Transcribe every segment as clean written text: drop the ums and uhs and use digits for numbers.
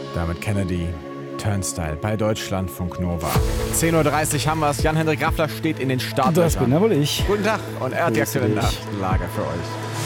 Damit Kennedy, Turnstile bei Deutschlandfunk Nova. 10.30 Uhr haben wir es. Jan-Hendrik Raffler steht in den Startlöchern. Das bin ja wohl ich. Guten Tag und er hat die aktuelle Lage für euch.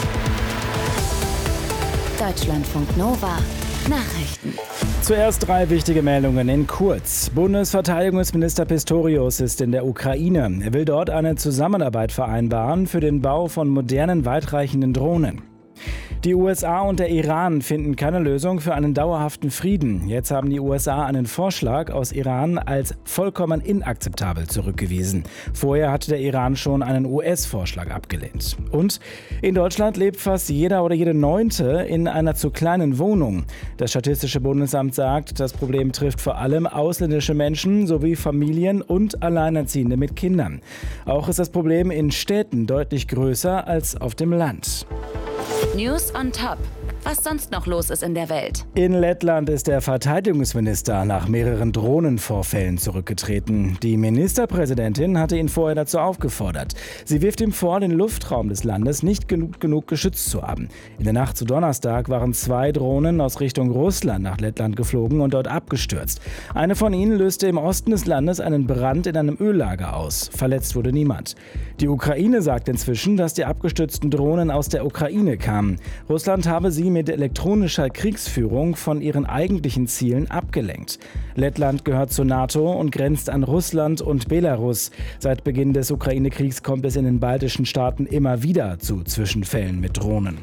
Deutschlandfunk Nova. Nachrichten. Zuerst 3 wichtige Meldungen in kurz. Bundesverteidigungsminister Pistorius ist in der Ukraine. Er will dort eine Zusammenarbeit vereinbaren für den Bau von modernen, weitreichenden Drohnen. Die USA und der Iran finden keine Lösung für einen dauerhaften Frieden. Jetzt haben die USA einen Vorschlag aus Iran als vollkommen inakzeptabel zurückgewiesen. Vorher hatte der Iran schon einen US-Vorschlag abgelehnt. Und in Deutschland lebt fast jeder oder jede 9. in einer zu kleinen Wohnung. Das Statistische Bundesamt sagt, das Problem trifft vor allem ausländische Menschen sowie Familien und Alleinerziehende mit Kindern. Auch ist das Problem in Städten deutlich größer als auf dem Land. News on Top. Was sonst noch los ist in der Welt. In Lettland ist der Verteidigungsminister nach mehreren Drohnenvorfällen zurückgetreten. Die Ministerpräsidentin hatte ihn vorher dazu aufgefordert. Sie wirft ihm vor, den Luftraum des Landes nicht genug geschützt zu haben. In der Nacht zu Donnerstag waren 2 Drohnen aus Richtung Russland nach Lettland geflogen und dort abgestürzt. Eine von ihnen löste im Osten des Landes einen Brand in einem Öllager aus. Verletzt wurde niemand. Die Ukraine sagt inzwischen, dass die abgestürzten Drohnen aus der Ukraine kamen. Russland habe sie mit elektronischer Kriegsführung von ihren eigentlichen Zielen abgelenkt. Lettland gehört zur NATO und grenzt an Russland und Belarus. Seit Beginn des Ukraine-Kriegs kommt es in den baltischen Staaten immer wieder zu Zwischenfällen mit Drohnen.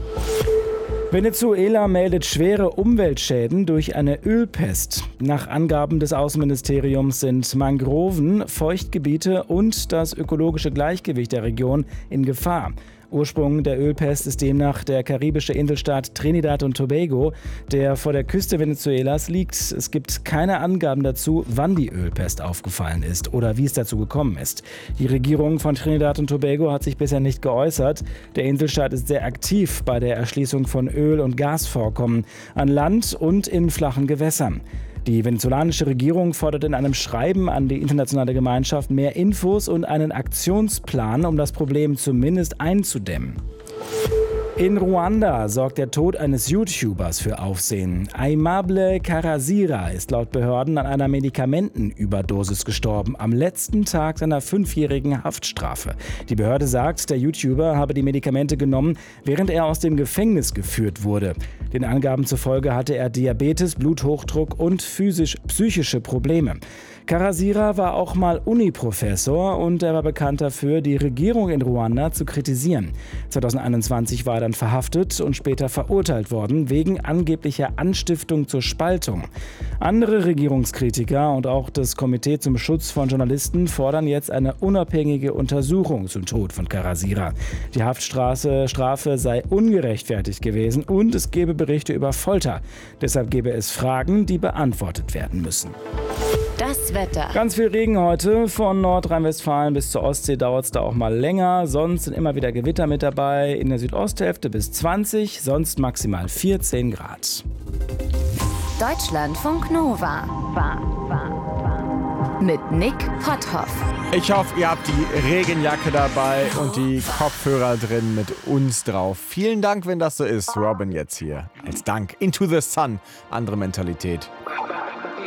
Venezuela meldet schwere Umweltschäden durch eine Ölpest. Nach Angaben des Außenministeriums sind Mangroven, Feuchtgebiete und das ökologische Gleichgewicht der Region in Gefahr. Ursprung der Ölpest ist demnach der karibische Inselstaat Trinidad und Tobago, der vor der Küste Venezuelas liegt. Es gibt keine Angaben dazu, wann die Ölpest aufgefallen ist oder wie es dazu gekommen ist. Die Regierung von Trinidad und Tobago hat sich bisher nicht geäußert. Der Inselstaat ist sehr aktiv bei der Erschließung von Öl- und Gasvorkommen an Land und in flachen Gewässern. Die venezolanische Regierung fordert in einem Schreiben an die internationale Gemeinschaft mehr Infos und einen Aktionsplan, um das Problem zumindest einzudämmen. In Ruanda sorgt der Tod eines YouTubers für Aufsehen. Aimable Karasira ist laut Behörden an einer Medikamentenüberdosis gestorben, am letzten Tag seiner 5-jährigen Haftstrafe. Die Behörde sagt, der YouTuber habe die Medikamente genommen, während er aus dem Gefängnis geführt wurde. Den Angaben zufolge hatte er Diabetes, Bluthochdruck und psychische Probleme. Karasira war auch mal Uni-Professor und er war bekannt dafür, die Regierung in Ruanda zu kritisieren. 2021 war er dann verhaftet und später verurteilt worden wegen angeblicher Anstiftung zur Spaltung. Andere Regierungskritiker und auch das Komitee zum Schutz von Journalisten fordern jetzt eine unabhängige Untersuchung zum Tod von Karasira. Die Haftstrafe sei ungerechtfertigt gewesen und es gebe Berichte über Folter. Deshalb gebe es Fragen, die beantwortet werden müssen. Das Wetter. Ganz viel Regen heute. Von Nordrhein-Westfalen bis zur Ostsee dauert es da auch mal länger. Sonst sind immer wieder Gewitter mit dabei. In der Südosthälfte bis 20, sonst maximal 14 Grad. Deutschlandfunk Nova. Mit Nick Potthoff. Ich hoffe, ihr habt die Regenjacke dabei und die Kopfhörer drin mit uns drauf. Vielen Dank, wenn das so ist. Robin jetzt hier als Dank. Into the Sun. Andere Mentalität.